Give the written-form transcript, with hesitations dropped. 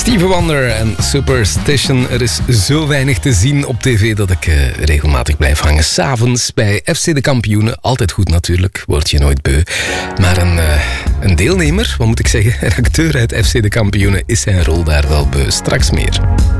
Stevie Wonder en Superstition. Er is zo weinig te zien op tv dat ik regelmatig blijf hangen. 's Avonds bij FC de Kampioenen. Altijd goed natuurlijk, word je nooit beu. Maar een deelnemer, wat moet ik zeggen, een acteur uit FC de Kampioenen is zijn rol daar wel beu. Straks meer.